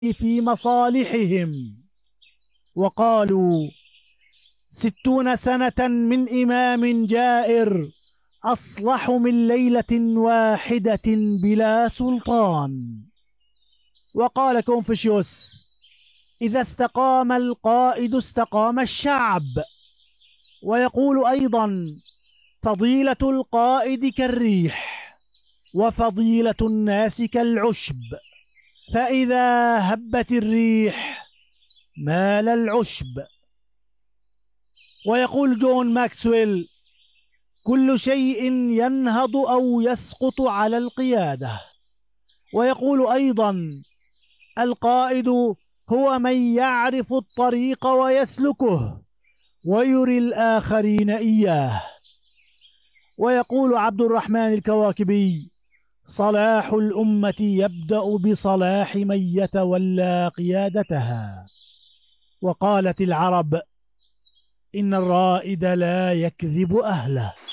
في مصالحهم، وقالوا 60 سنة من إمام جائر أصلح من ليلة واحدة بلا سلطان. وقال كونفوشيوس: إذا استقام القائد استقام الشعب. ويقول أيضا: فضيلة القائد كالريح، وفضيلة الناس كالعشب، فإذا هبت الريح مال العشب. ويقول جون ماكسويل: كل شيء ينهض أو يسقط على القيادة. ويقول أيضا: القائد هو من يعرف الطريق ويسلكه ويري الآخرين إياه. ويقول عبد الرحمن الكواكبي: صلاح الأمة يبدأ بصلاح من يتولى قيادتها. وقالت العرب: إن الرائد لا يكذب أهله.